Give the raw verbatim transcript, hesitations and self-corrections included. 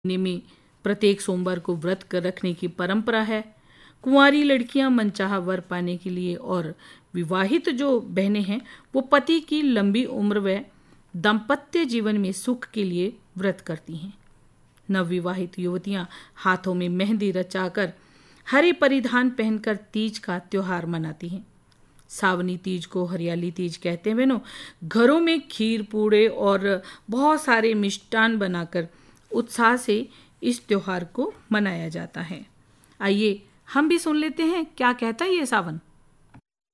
महीने में प्रत्येक सोमवार को व्रत कर रखने की परंपरा है। कुंवारी लड़कियां मनचाहा वर पाने के लिए और विवाहित जो बहनें हैं वो पति की लंबी उम्र व दाम्पत्य जीवन में सुख के लिए व्रत करती हैं। नवविवाहित युवतियां हाथों में मेहंदी रचाकर हरे परिधान पहनकर तीज का त्योहार मनाती हैं। सावनी तीज को हरियाली तीज कहते हैं। बहनों, घरों में खीर पूड़े और बहुत सारे मिष्ठान बनाकर उत्साह से इस त्योहार को मनाया जाता है। आइए हम भी सुन लेते हैं क्या कहता है ये सावन।